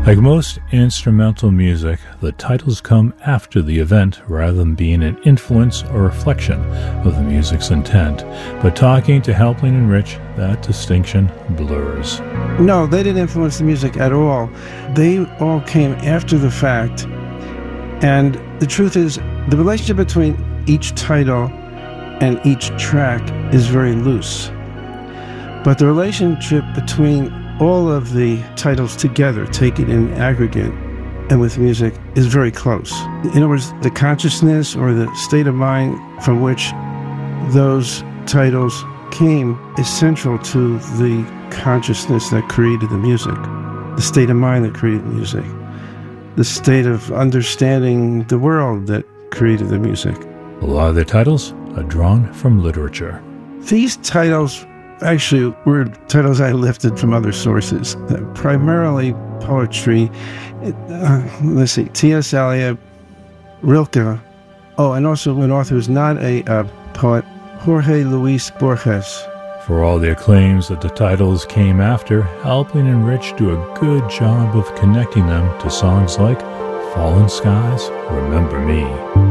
Like most instrumental music, the titles come after the event rather than being an influence or reflection of the music's intent. But talking to Halperin and Rich, that distinction blurs. No, they didn't influence the music at all. They all came after the fact. And the truth is, the relationship between each title and each track is very loose. But the relationship between all of the titles together, taken in aggregate and with music, is very close. In other words, the consciousness or the state of mind from which those titles came is central to the consciousness that created the music, the state of mind that created the music, the state of understanding the world that created the music. A lot of the titles are drawn from literature. These titles actually were titles I lifted from other sources, primarily poetry. Let's see, T.S. Eliot, Rilke, and also an author who's not a poet, Jorge Luis Borges. For all their claims that the titles came after, Halperin and Rich do a good job of connecting them to songs like Fallen Skies, Remember Me.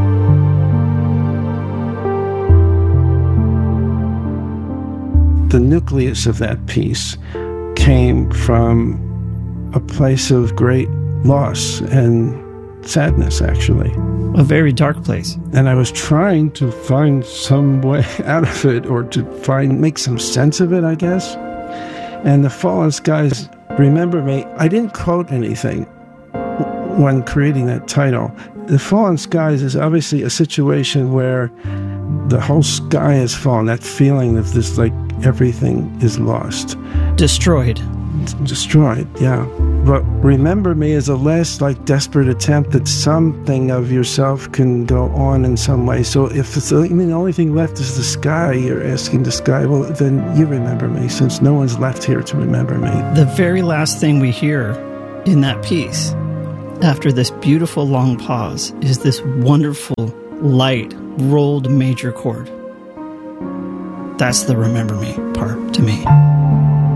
The nucleus of that piece came from a place of great loss and sadness, actually. A very dark place. And I was trying to find some way out of it, or to make some sense of it, I guess. And the Fallen Skies, Remember Me, I didn't quote anything when creating that title. The Fallen Skies is obviously a situation where the whole sky has fallen, that feeling of this, like, everything is lost. Destroyed, yeah. But Remember Me is a last, like, desperate attempt that something of yourself can go on in some way. So if it's, the only thing left is the sky, you're asking the sky, well, then you remember me, since no one's left here to remember me. The very last thing we hear in that piece, after this beautiful long pause, is this wonderful, light, rolled major chord. That's the Remember Me part to me.